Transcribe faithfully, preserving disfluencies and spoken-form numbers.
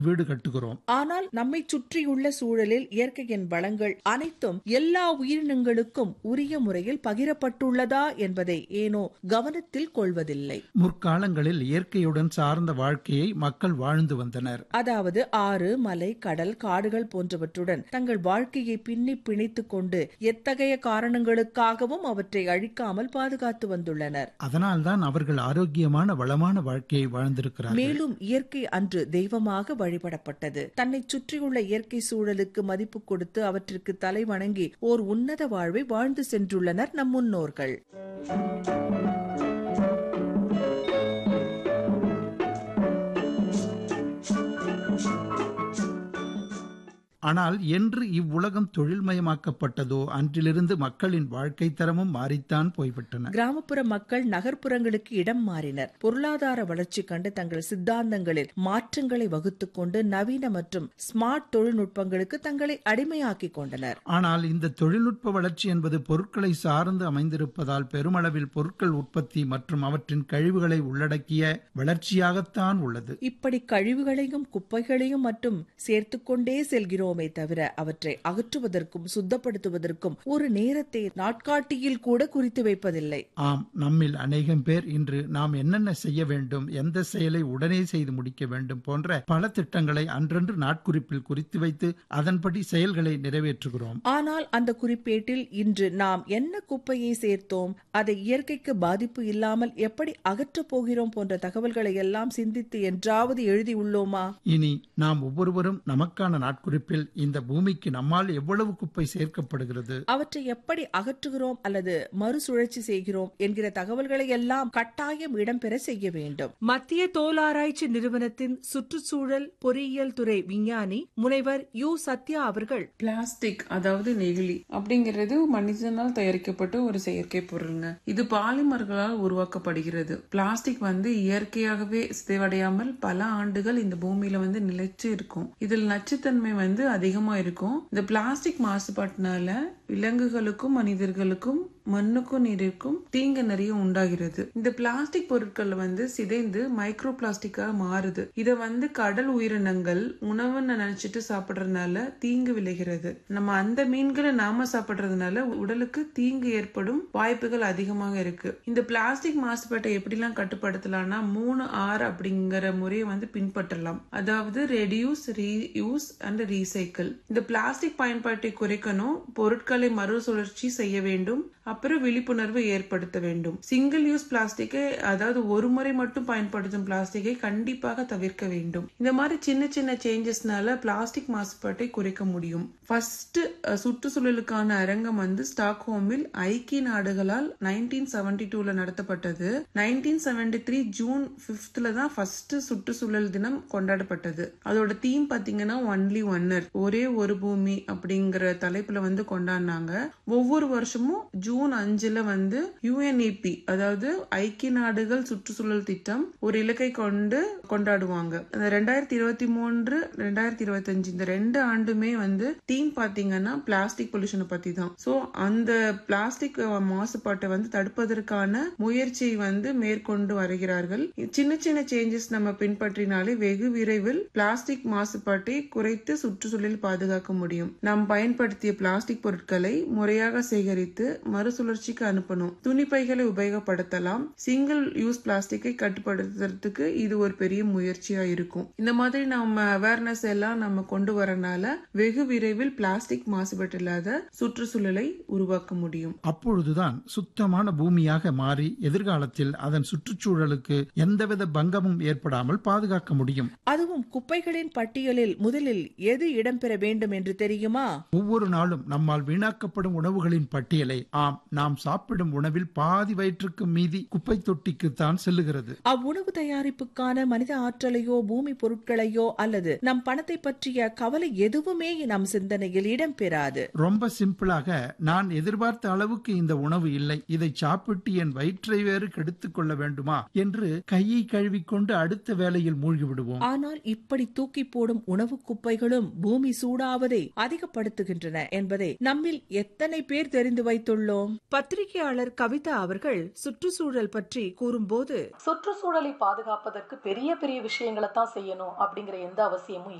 வீடு கட்டுகிறோம். ஆனால் நம்மை சுற்றியுள்ள சூழலில் இயற்கையின் வளங்கள் அனைத்தும் எல்லா உயிரினங்களுக்கும் உரிய முறையில் பகிரப்பட்டுள்ளதா என்பதை ஏனோ கவனத்தில் கொள்வதில்லை. முற்காலங்களில் இயற்கையுடன் சார்ந்த வாழ்க்கையை மக்கள் வாழ்ந்து வந்தனர். அதாவது ஆறு, மலை, கடல், காடுகள் போன்றவற்றுடன் தங்கள் வாழ்க்கையை பின்னி பிணைத்துக் கொண்டு எத்தகைய காரணங்களுக்காகவும் அவற்றை அழிக்காமல் பாதுகாத்து வந்துள்ளனர். அதனால்தான் அவர்கள் ஆரோக்கியமான வளமான வாழ்க்கையை வாழ்ந்திருக்கிறார்கள். மேலும் இயற்கை அன்று தெய்வமாக வழிபடப்பட்டது. தன்னை சுற்றியுள்ள இயற்கை சூழலுக்கு மதிப்பு கொடுத்து அவற்றிற்கு தலை வணங்கி ஓர் உன்னத வாழ்வை வாழ்ந்து சென்றுள்ளனர் நம் முன்னோர்கள். ஆனால் என்று இவ்வுலகம் தொழில்மயமாக்கப்பட்டதோ அன்றிலிருந்து மக்களின் வாழ்க்கை தரமும் மாறித்தான் போய்விட்டன. கிராமப்புற மக்கள் நகர்ப்புறங்களுக்கு இடம் மாறினர். பொருளாதார வளர்ச்சி கண்டு தங்கள் சித்தாந்தங்களில் மாற்றங்களை வகுத்துக் கொண்டு நவீன மற்றும் ஸ்மார்ட் தொழில்நுட்பங்களுக்கு தங்களை அடிமையாக்கிக் கொண்டனர். ஆனால் இந்த தொழில்நுட்ப வளர்ச்சி என்பது பொருட்களை சார்ந்து அமைந்திருப்பதால் பெருமளவில் பொருட்கள் உற்பத்தி மற்றும் அவற்றின் கழிவுகளை உள்ளடக்கிய வளர்ச்சியாகத்தான் உள்ளது. இப்படி கழிவுகளையும் குப்பைகளையும் மட்டும் சேர்த்துக்கொண்டே செல்கிறோம் தவிர அவற்றை அகற்றுவதற்கும் சுத்தப்படுத்துவதற்கும் ஒரு நேரத்தை நாட்காட்டியில் கூட குறித்து வைப்பதில்லை. ஆம், நம்மில் அநேகம் பேர் இன்று நாம் என்னென்ன செய்ய வேண்டும், எந்த செயலை உடனே செய்து முடிக்க வேண்டும் போன்ற பல திட்டங்களை அன்றன்று நாட்குறிப்பில் குறித்து வைத்து அதன்படி செயல்களை நிறைவேற்றுகிறோம். ஆனால் அந்த குறிப்பேட்டில் இன்று நாம் என்ன குப்பையை சேர்த்தோம், அதை இயற்கைக்கு பாதிப்பு இல்லாமல் எப்படி அகற்றப் போகிறோம் போன்ற தகவல்களை எல்லாம் சிந்தித்து என்றாவது எழுதியுள்ளோமா? இனி நாம் ஒவ்வொருவரும் நமக்கான நாட்குறிப்பில் இந்த பூமிக்கு நம்மால் எவ்வளவு குப்பை சேர்க்கப்படுகிறது, அவற்றை எப்படி அகற்றுகிறோம் அல்லது மறுசுழற்சி செய்கிறோம் என்கிற தகவல்களை எல்லாம் கட்டாயம் இடம்பெற செய்ய வேண்டும். மத்திய தோல் ஆராய்ச்சி நிறுவனத்தின் சுற்றுச்சூழல் பொறியியல் துறை விஞ்ஞானி முனைவர் யு சத்யா அவர்கள், பிளாஸ்டிக் அதாவது நெகிழி அப்படிங்கிறது மனிதனால் தயாரிக்கப்பட்ட ஒரு செயற்கை பொருளுங்க. இது பாலிமர்களால் உருவாக்கப்படுகிறது. பிளாஸ்டிக் வந்து இயற்கையாகவே சிதைவடையாமல் பல ஆண்டுகள் இந்த பூமியில வந்து நிலைச்சு இருக்கும். இதில் நச்சுத்தன்மை வந்து அதிகமா இருக்கும். இந்த பிளாஸ்டிக் மாசுபாட்டினால விலங்குகளுக்கும் மனிதர்களுக்கும் மண்ணுக்கும் நீருக்கும் தீங்கு நிறைய உண்டாகிறது. இந்த பிளாஸ்டிக் பொருட்கள் வந்து சிதைந்து மைக்ரோ பிளாஸ்டிக்கா மாறுது. இத வந்து கடல் உயிரினங்கள் உணவுன்னு நினைச்சிட்டு சாப்பிடுறதுனால தீங்கு விளைகிறது. நம்ம அந்த மீன்களை நாம சாப்பிடுறதுனால உடலுக்கு தீங்கு ஏற்படும் வாய்ப்புகள் அதிகமாக இருக்கு. இந்த பிளாஸ்டிக் மாசுபாட்டை எப்படிலாம் கட்டுப்படுத்தலாம்னா மூணு ஆர் அப்படிங்கிற முறையை வந்து பின்பற்றலாம். அதாவது ரெடியூஸ், ரீயூஸ் அண்ட் ரீசைக்கிள். இந்த பிளாஸ்டிக் பயன்பாட்டை குறைக்கணும், பொருட்களை மறுசுழற்சி செய்ய வேண்டும், அப்புறம் விழிப்புணர்வு ஏற்படுத்த வேண்டும். சிங்கிள் யூஸ் பிளாஸ்டிக்கை அதாவது ஒரு முறை மட்டும் பயன்படுத்தும் பிளாஸ்டிக்கை கண்டிப்பாக தவிர்க்க வேண்டும். இந்த மாதிரி சின்ன சின்ன சேஞ்சஸ்னால பிளாஸ்டிக் மாசுபாட்டை குறைக்க முடியும். ஃபர்ஸ்ட் சுற்றுச்சூழலுக்கான அரங்கம் வந்து ஸ்டாக்ஹோமில் ஐக்கிய நாடுகளால் நைன்டீன் செவன்டி டூல நடத்தப்பட்டது. நைன்டீன் செவன்டி த்ரீ ஜூன் பிப்த்ல தான் ஃபர்ஸ்ட் சுற்றுச்சூழல் தினம் கொண்டாடப்பட்டது. அதோட தீம் பாத்தீங்கன்னா ஒன்லி ஒன் எர்த், ஒரே ஒரு பூமி அப்படிங்கிற தலைப்புல வந்து கொண்டாடினாங்க. ஒவ்வொரு வருஷமும் ஜூன் அஞ்சுல வந்து யுஎன்இபி அதாவது ஐக்கிய நாடுகள் சுற்றுச்சூழல் திட்டம் ஒரு இலக்கை கொண்டு கொண்டாடுவாங்க. ரெண்டாயிரத்தி இருபத்தி மூன்று ரெண்டாயிரத்தி இருபத்தி அஞ்சு இந்த ரெண்டு ஆண்டுமே வந்து தீம் பாத்தீங்கன்னா பிளாஸ்டிக் பொல்யூஷனை பத்தி தான். சோ அந்த பிளாஸ்டிக் மாசுபாட்டை வந்து தடுப்பதற்கான முயற்சியை வந்து மேற்கொண்டு வருகிறார்கள். சின்ன சின்ன சேஞ்சஸ் நம்ம பின்பற்றினாலே வெகு விரைவில் பிளாஸ்டிக் மாசுபாட்டை குறைத்து சுற்றுச்சூழல் பாதுகாக்க முடியும். நாம் பயன்படுத்திய பிளாஸ்டிக் பொருட்களை முறையாக சேகரித்து மறுசுழற்சிக்கு அனுப்பணும். துணிப்பைகளை உபயோகப்படுத்தலாம். சிங்கிள் யூஸ் பிளாஸ்டிக்கை கட்டுப்படுத்துறதுக்கு இது ஒரு பெரிய முயற்சியா இருக்கும். இந்த மாதிரி நம்ம அவேர்னஸ் எல்லாம் நம்ம கொண்டு வரனால வெகு விரைவில் பிளாஸ்டிக் மாசுபாடு இல்லாத சுற்றுச்சூழலை உருவாக்க முடியும். அப்பொழுதுதான் சுத்தமான பூமியாக மாறி எதிர்காலத்தில் அதன் சுற்றுச்சூழலுக்கு எந்தவித பங்கமும் ஏற்படாமல் பாதுகாக்க முடியும். அதுவும் குப்பைகளின் பட்டியலில் முதலில் எது இடம்பெற வேண்டும் என்று தெரியுமா? ஒவ்வொரு நாளும் நம்மால் வீணாக்கப்படும் உணவுகளின் பட்டியலை ஆம் நாம் சாப்பிடும் உணவில் பாதி வயிற்றுக்கு மீதி குப்பை தொட்டிக்குத்தான் செல்லுகிறது. அவ்வுணவு தயாரிப்புக்கான மனித ஆற்றலையோ பூமி பொருட்களையோ அல்லது நம் பணத்தை பற்றிய கவலை எதுவுமே நம் சிந்தனையில் இடம்பெறாது. ரொம்ப சிம்பிளாக நான் எதிர்பார்த்த அளவுக்கு இந்த உணவு இல்லை, இதை சாப்பிட்டு என் வயிற்றை வேறு கெடுத்துக் கொள்ள வேண்டுமா என்று கையை கழுவிக்கொண்டு அடுத்த வேலையில் மூழ்கி விடுவோம். ஆனால் இப்படி தூக்கி போடும் உணவு குப்பைகளும் பூமி சூடாவதை அதிகப்படுத்துகின்றன என்பதை நம்மில் எத்தனை பேர் தெரிந்து வைத்துள்ளோம்? கேட்டோம். பத்திரிகையாளர் கவிதா அவர்கள் சுற்றுச்சூழல் பற்றி கூறும்போது, சுற்றுச்சூழலை பாதுகாப்பதற்கு பெரிய பெரிய விஷயங்களை தான் செய்யணும் அப்படிங்கிற எந்த அவசியமும்